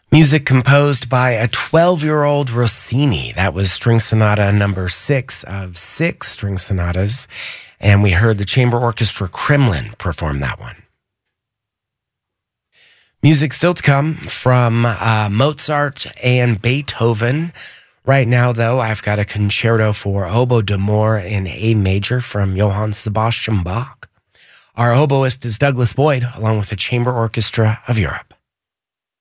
Music composed by a 12-year-old Rossini. That was String Sonata number 6 of 6 string sonatas. And we heard the Chamber Orchestra Kremlin perform that one. Music still to come from Mozart and Beethoven. Right now, though, I've got a concerto for oboe d'amore in A major from Johann Sebastian Bach. Our oboist is Douglas Boyd, along with the Chamber Orchestra of Europe.